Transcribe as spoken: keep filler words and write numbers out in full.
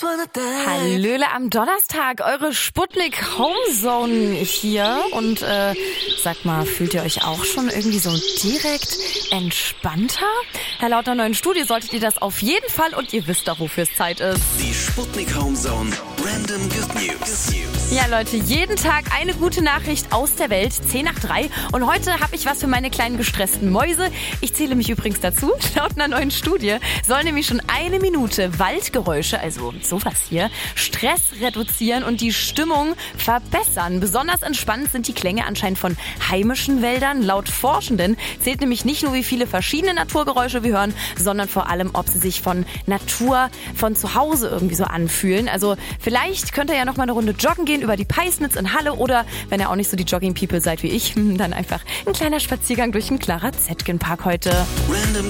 Hallöle am Donnerstag, eure Sputnik Homezone hier. Und äh, sag mal, fühlt ihr euch auch schon irgendwie so direkt entspannter? Herr laut der neuen Studie solltet ihr das auf jeden Fall und ihr wisst doch, wofür es Zeit ist. Die Sputnik Homezone Random Good News. Ja Leute, jeden Tag eine gute Nachricht aus der Welt, zehn nach drei. Und heute habe ich was für meine kleinen gestressten Mäuse. Ich zähle mich übrigens dazu. Laut einer neuen Studie soll nämlich schon eine Minute Waldgeräusche, also sowas hier, Stress reduzieren und die Stimmung verbessern. Besonders entspannt sind die Klänge anscheinend von heimischen Wäldern. Laut Forschenden zählt nämlich nicht nur, wie viele verschiedene Naturgeräusche wir hören, sondern vor allem, ob sie sich von Natur, von zu Hause irgendwie so anfühlen. Also vielleicht könnt ihr ja noch mal eine Runde joggen gehen über die Peisnitz in Halle oder, wenn ihr auch nicht so die Jogging-People seid wie ich, dann einfach ein kleiner Spaziergang durch den Clara Zetkin Park heute. Random